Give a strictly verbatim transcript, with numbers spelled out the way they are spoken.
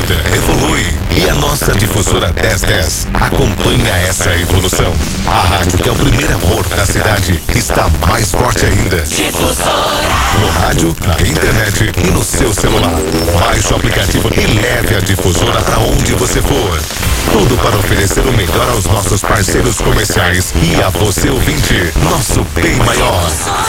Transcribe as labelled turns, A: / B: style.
A: muda, evolui. E a nossa difusora dez dez acompanha essa evolução. A rádio que é o primeiro amor da cidade está mais forte ainda.
B: Difusora.
A: No rádio, na internet e no seu celular. Baixe o aplicativo e leve a difusora para onde você for. Tudo para oferecer o melhor aos nossos parceiros comerciais e a você ouvinte, nosso bem maior.